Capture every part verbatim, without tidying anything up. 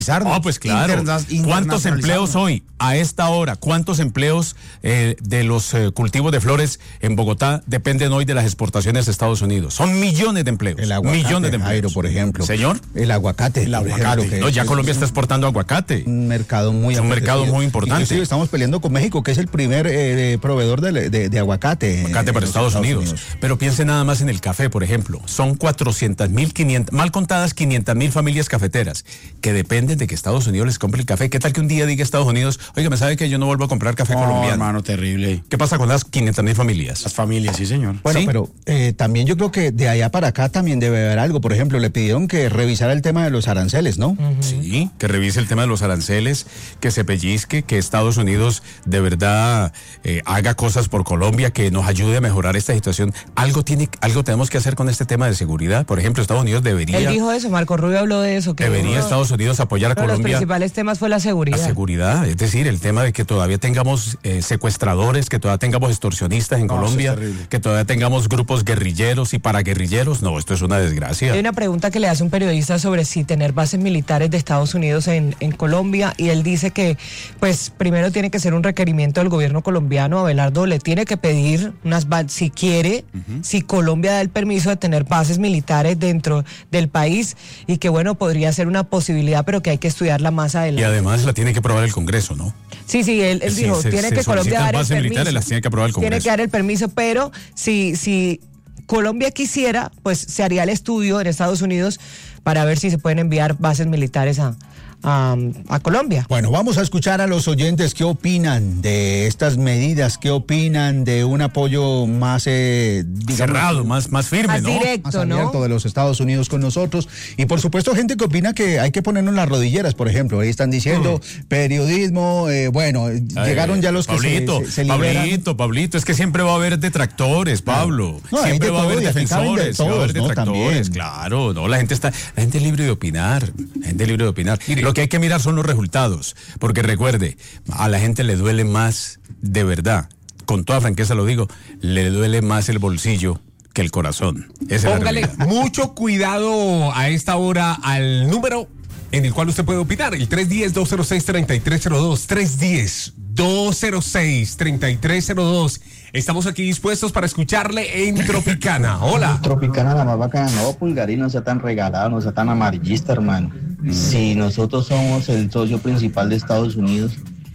Oh, pues claro. Interna- ¿Cuántos empleos hoy, a esta hora, cuántos empleos eh, de los eh, cultivos de flores en Bogotá dependen hoy de las exportaciones de Estados Unidos? Son millones de empleos. El aguacate, millones de empleos. Jairo, por ejemplo. Señor. El aguacate. El aguacate. Ejemplo, no, ya es, Colombia es está exportando aguacate. Un mercado muy Es un mercado muy importante. Inclusive estamos peleando con México, que es el primer eh, proveedor de, de, de aguacate. Aguacate para Estados, Estados Unidos. Unidos. Pero piense nada más en el café, por ejemplo. Son cuatrocientas mil, quinientas, mal contadas quinientas mil familias cafeteras que dependen de que Estados Unidos les compre el café. ¿Qué tal que un día diga Estados Unidos, oiga, me sabe que yo no vuelvo a comprar café no, colombiano? Hermano, terrible. ¿Qué pasa con las quinientas mil familias? Las familias, sí, señor. Bueno, ¿Sí? pero eh, también yo creo que de allá para acá también debe haber algo. Por ejemplo, le pidieron que revisara el tema de los aranceles, ¿no? Uh-huh. Sí, que revise el tema de los aranceles, que se pellizque, que Estados Unidos de verdad eh, haga cosas por Colombia, que nos ayude a mejorar esta situación. Algo tiene, algo tenemos que hacer con este tema de seguridad. Por ejemplo, Estados Unidos debería... Él dijo eso, Marco Rubio habló de eso. Que debería uno, Estados Unidos apoyar a Colombia. Los principales temas fue la seguridad. La seguridad, es decir, el tema de que todavía tengamos eh, secuestradores, que todavía tengamos extorsionistas en no, Colombia, que todavía tengamos grupos guerrilleros y paraguerrilleros. No, esto es una desgracia. Hay una pregunta que le hace un periodista sobre si tener bases militares de Estados Unidos en, en Colombia, y él dice que, pues, primero tiene que ser un requerimiento del gobierno colombiano. Abelardo le tiene que pedir unas bases, si quiere, uh-huh. si Colombia da el permiso de tener bases militares dentro del país, y que, bueno, podría ser una posibilidad, pero que hay que estudiarla más adelante. Y además la tiene que aprobar el Congreso, ¿no? Sí, sí, él, él sí, dijo, se, tiene se que Colombia dar el permiso. Militares las tiene que aprobar el Congreso. Tiene que dar el permiso, pero si, si Colombia quisiera, pues se haría el estudio en Estados Unidos para ver si se pueden enviar bases militares a... A, a Colombia. Bueno, vamos a escuchar a los oyentes qué opinan de estas medidas, qué opinan de un apoyo más eh, digamos, cerrado, más, más firme, más ¿no? directo, más abierto, ¿no? De los Estados Unidos con nosotros. Y por supuesto gente que opina que hay que ponernos las rodilleras, por ejemplo. Ahí están diciendo mm. periodismo, eh, bueno, Ay, llegaron ya los Pablito, que se, se liberan. Pablito, Pablito, es que siempre va a haber detractores, Pablo. No, siempre va a haber defensores, de todos, va a haber ¿no? detractores, También. claro, no, la gente está, la gente es libre de opinar, la gente es libre de opinar. Mire, lo que hay que mirar son los resultados, porque recuerde, a la gente le duele más, de verdad, con toda franqueza lo digo, le duele más el bolsillo que el corazón. Esa Póngale es la mucho cuidado a esta hora al número en el cual usted puede opinar, el tres uno cero, dos cero seis, tres tres cero dos, tres uno cero, dos cero seis, tres tres cero dos. Estamos aquí dispuestos para escucharle en Tropicana. Hola. Tropicana la más bacana. No, Pulgarín, no sea tan regalado, no sea tan amarillista, hermano. Mm. Si nosotros somos el socio principal de Estados Unidos,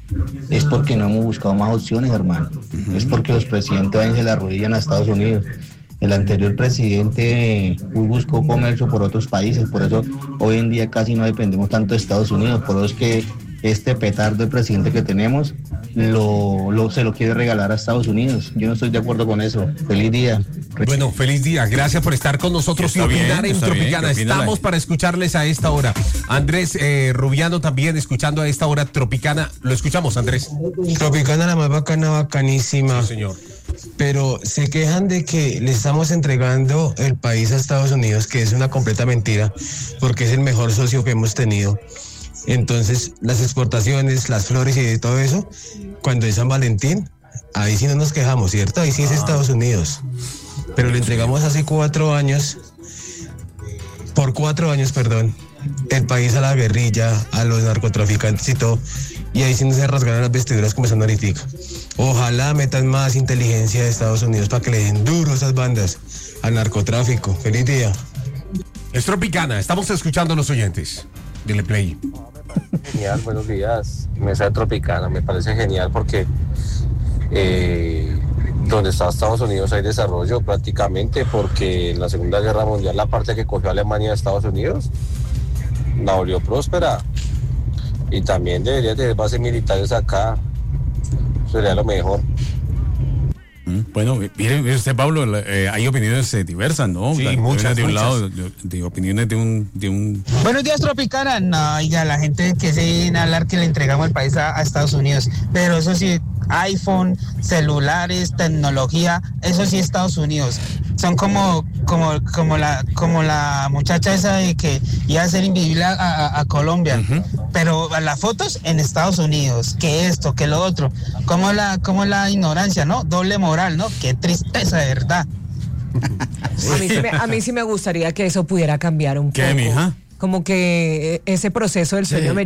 es porque no hemos buscado más opciones, hermano. Mm. Es porque los presidentes van y se le arrodillan a Estados Unidos. El anterior presidente buscó comercio por otros países, por eso hoy en día casi no dependemos tanto de Estados Unidos, por eso es que este petardo de presidente que tenemos lo, lo se lo quiere regalar a Estados Unidos. Yo no estoy de acuerdo con eso. Feliz día. Bueno, feliz día. Gracias por estar con nosotros y opinar bien, en Tropicana. Bien, estamos para escucharles a esta hora. Andrés eh, Rubiano también escuchando a esta hora Tropicana. Lo escuchamos, Andrés. Tropicana la más bacana, bacanísima. Sí, señor. Pero se quejan de que le estamos entregando el país a Estados Unidos, que es una completa mentira, porque es el mejor socio que hemos tenido. Entonces, las exportaciones, las flores y de todo eso, cuando es San Valentín, ahí sí no nos quejamos, ¿cierto? Ahí sí es Estados Unidos. Pero le entregamos hace cuatro años, por cuatro años, perdón, el país a la guerrilla, a los narcotraficantes y todo, y ahí sí no se rasgaron las vestiduras como están ahorita. Ojalá metan más inteligencia de Estados Unidos para que le den duro a esas bandas, al narcotráfico. Feliz día. Es Tropicana, estamos escuchando a los oyentes. Dile play. Genial, buenos días. Mesa de Tropicana, me parece genial porque eh, donde está Estados Unidos hay desarrollo prácticamente, porque en la Segunda Guerra Mundial la parte que cogió Alemania de Estados Unidos la volvió próspera, y también debería tener bases militares acá, sería lo mejor. Bueno, mire usted, Pablo, eh, hay opiniones eh, diversas, ¿no? Sí, la, muchas, de un muchas. lado, de, de opiniones de un, de un... Buenos días, Tropicana. No, oiga, la gente que se viene a hablar que le entregamos el país a, a Estados Unidos, pero eso sí, iPhone, celulares, tecnología, eso sí, Estados Unidos. Son como, como, como la, como la muchacha esa de que iba a ser invivible a, a, a Colombia, uh-huh. Pero las fotos en Estados Unidos, que esto, que lo otro, como la, como la ignorancia, ¿no? Doble moral, ¿no? Qué tristeza, de verdad. A mí, sí me, a mí sí me gustaría que eso pudiera cambiar un ¿Qué, poco. mija? como que ese proceso del sueño Sí. americano